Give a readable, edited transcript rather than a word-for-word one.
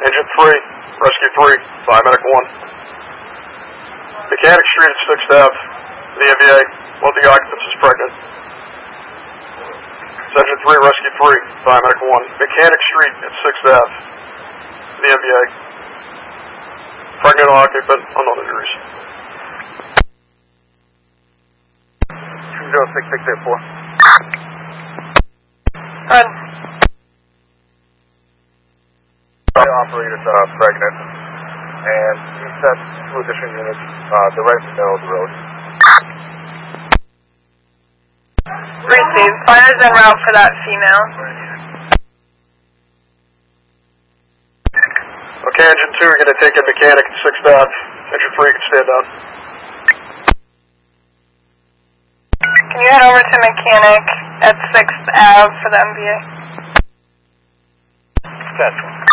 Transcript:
Engine 3, Rescue 3, Biomedic 1. Mechanic Street at 6th Ave, the NVA, one of the occupants is pregnant. Engine 3, Rescue 3, Biomedic 1. Mechanic Street at 6th Ave, the NVA. Pregnant occupant, unknown injuries. 206-684. Run. Operator's pregnant, and we sent 2 additional units right in the middle of the road. Receive. Fire's en route for that female. Okay, Engine 2, you're going to take in mechanic at 6th Ave. Engine 3, you can stand down. Can you head over to mechanic at 6th Ave for the MVA? Gotcha.